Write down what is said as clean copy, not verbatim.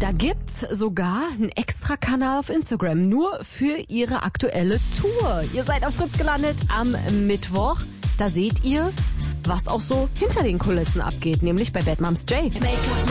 Da gibt's sogar einen Extra-Kanal auf Instagram, nur für ihre aktuelle Tour. Ihr seid auf Fritz gelandet am Mittwoch. Da seht ihr, was auch so hinter den Kulissen abgeht, nämlich bei Bad Moms J.